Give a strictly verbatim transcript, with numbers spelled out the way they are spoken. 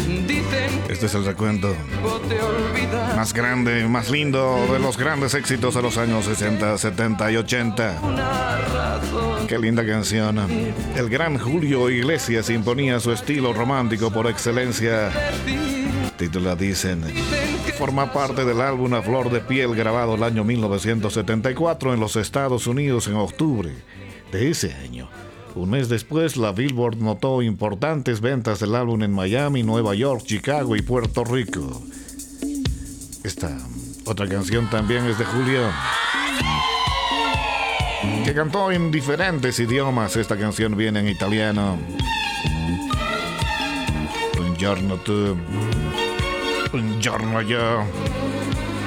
Este es el recuento más grande, más lindo de los grandes éxitos de los años sesenta, setenta y ochenta. Qué linda canción. El gran Julio Iglesias imponía su estilo romántico por excelencia. Título Dicen. Forma parte del álbum A Flor de Piel, grabado el año mil novecientos setenta y cuatro en los Estados Unidos en octubre de ese año. Un mes después, la Billboard notó importantes ventas del álbum en Miami, Nueva York, Chicago y Puerto Rico. Esta otra canción también es de Julio, que cantó en diferentes idiomas. Esta canción viene en italiano. Un giorno tu, un giorno yo.